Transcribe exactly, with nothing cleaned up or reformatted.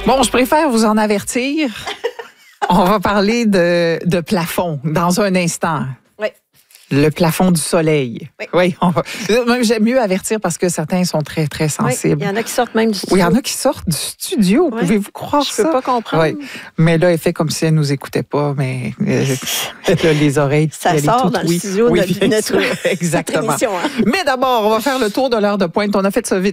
Bon, je préfère vous en avertir. On va parler de, de plafond dans un instant. Oui. Le plafond du soleil. Oui. Oui, on va. J'aime mieux avertir parce que certains sont très, très sensibles. Oui, il y en a qui sortent même du studio. Oui, il y en a qui sortent du studio. Oui. Pouvez-vous croire Je ça? peux pas comprendre. Oui. Mais là, elle fait comme si elle nous écoutait pas, mais euh, elle a les oreilles. Ça elle est sort toute, dans oui. le studio Oui, de bien notre, sûr. notre Exactement. émission. Hein? Mais d'abord, on va faire le tour de l'heure de pointe. On a fait ça vite.